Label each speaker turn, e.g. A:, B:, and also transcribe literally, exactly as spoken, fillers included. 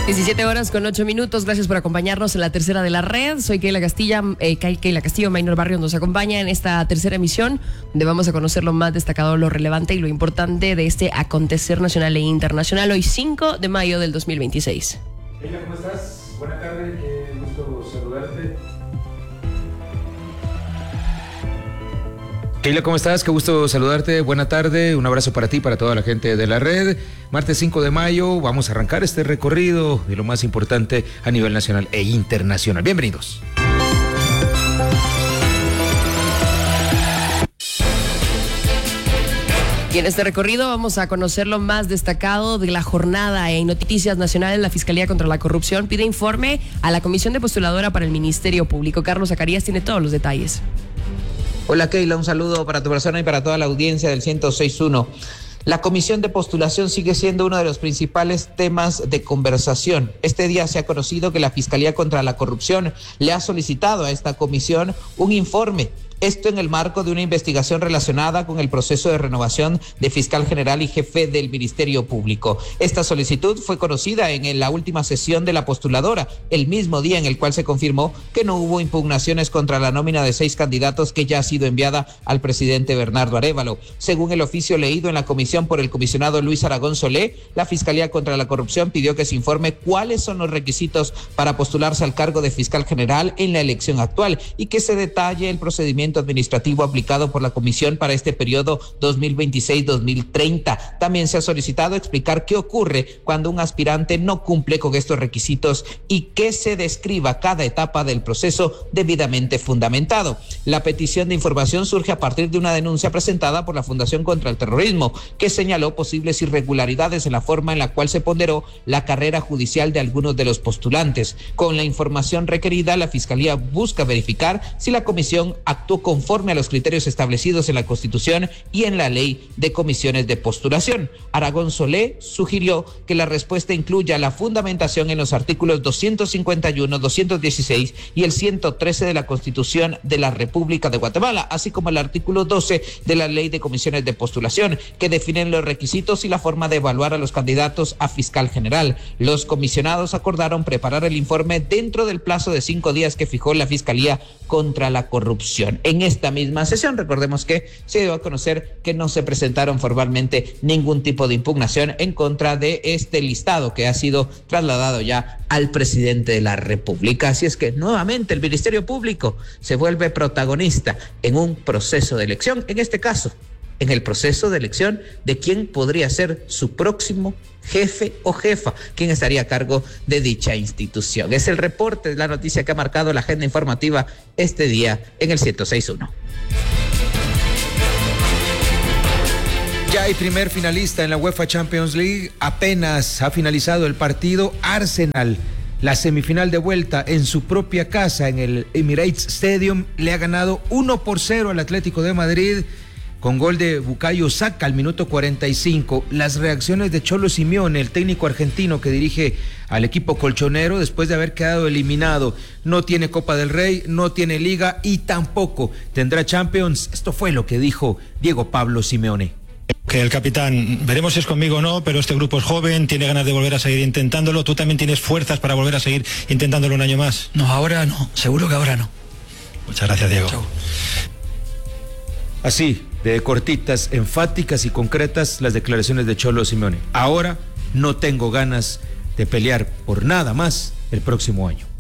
A: diecisiete horas con ocho minutos. Gracias por acompañarnos en la tercera de la red. Soy Keila Castilla, eh, Keila Castillo. Maynor Barrios nos acompaña en esta tercera emisión, donde vamos a conocer lo más destacado, lo relevante y lo importante de este acontecer nacional e internacional. Hoy cinco de mayo del dos mil veintiséis.
B: Keila, ¿cómo estás? Buenas tardes, qué gusto saludarte.
C: Keila, ¿cómo estás? Qué gusto saludarte. Buena tarde. Un abrazo para ti, para toda la gente de la red. Martes cinco de mayo, vamos a arrancar este recorrido de lo más importante a nivel nacional e internacional. Bienvenidos.
A: Y en este recorrido vamos a conocer lo más destacado de la jornada. En Noticias Nacionales, la Fiscalía contra la Corrupción pide informe a la Comisión de Postuladora para el Ministerio Público. Carlos Zacarías tiene todos los detalles.
D: Hola Keila, un saludo para tu persona y para toda la audiencia del ciento seis punto uno. La comisión de postulación sigue siendo uno de los principales temas de conversación. Este día se ha conocido que la Fiscalía contra la Corrupción le ha solicitado a esta comisión un informe. Esto en el marco de una investigación relacionada con el proceso de renovación de fiscal general y jefe del Ministerio Público. Esta solicitud fue conocida en la última sesión de la postuladora, el mismo día en el cual se confirmó que no hubo impugnaciones contra la nómina de seis candidatos que ya ha sido enviada al presidente Bernardo Arévalo. Según el oficio leído en la comisión por el comisionado Luis Aragón Solé, la Fiscalía contra la Corrupción pidió que se informe cuáles son los requisitos para postularse al cargo de fiscal general en la elección actual y que se detalle el procedimiento administrativo aplicado por la comisión para este periodo dos mil veintiséis dos mil treinta. También se ha solicitado explicar qué ocurre cuando un aspirante no cumple con estos requisitos y que se describa cada etapa del proceso debidamente fundamentado. La petición de información surge a partir de una denuncia presentada por la Fundación contra el Terrorismo, que señaló posibles irregularidades en la forma en la cual se ponderó la carrera judicial de algunos de los postulantes. Con la información requerida, la Fiscalía busca verificar si la comisión actuó conforme a los criterios establecidos en la Constitución y en la Ley de Comisiones de Postulación. Aragón Solé sugirió que la respuesta incluya la fundamentación en los artículos doscientos cincuenta y uno, doscientos dieciséis y el ciento trece de la Constitución de la República de Guatemala, así como el artículo doce de la Ley de Comisiones de Postulación, que definen los requisitos y la forma de evaluar a los candidatos a fiscal general. Los comisionados acordaron preparar el informe dentro del plazo de cinco días que fijó la Fiscalía contra la Corrupción. En esta misma sesión, recordemos que se dio a conocer que no se presentaron formalmente ningún tipo de impugnación en contra de este listado que ha sido trasladado ya al presidente de la República. Así es que nuevamente el Ministerio Público se vuelve protagonista en un proceso de elección, en este caso, en el proceso de elección de quién podría ser su próximo jefe o jefa, quién estaría a cargo de dicha institución. Es el reporte de la noticia que ha marcado la agenda informativa este día en el ciento seis punto uno.
C: Ya hay primer finalista en la UEFA Champions League. Apenas ha finalizado el partido. Arsenal, la semifinal de vuelta en su propia casa, en el Emirates Stadium, le ha ganado uno por cero al Atlético de Madrid, con gol de Bukayo Saka al minuto cuarenta y cinco. Las reacciones de Cholo Simeone, el técnico argentino que dirige al equipo colchonero después de haber quedado eliminado. No tiene Copa del Rey, no tiene Liga y tampoco tendrá Champions. Esto fue lo que dijo Diego Pablo Simeone.
E: Que el capitán, veremos si es conmigo o no, pero este grupo es joven, tiene ganas de volver a seguir intentándolo. ¿Tú también tienes fuerzas para volver a seguir intentándolo un año más?
F: No, ahora no, seguro que ahora no.
E: Muchas gracias, Diego.
F: Chau.
C: Así, de cortitas, enfáticas y concretas, las declaraciones de Cholo Simeone. Ahora no tengo ganas de pelear por nada más el próximo año.